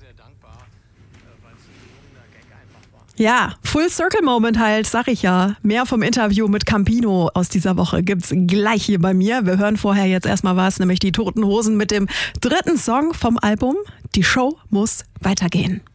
sehr dankbar, weil es ein gelungener Gag einfach war. Ja, Full Circle Moment halt, sag ich ja. Mehr vom Interview mit Campino aus dieser Woche gibt's gleich hier bei mir. Wir hören vorher jetzt erstmal was, nämlich die Toten Hosen mit dem 3. Song vom Album. Die Show muss weitergehen.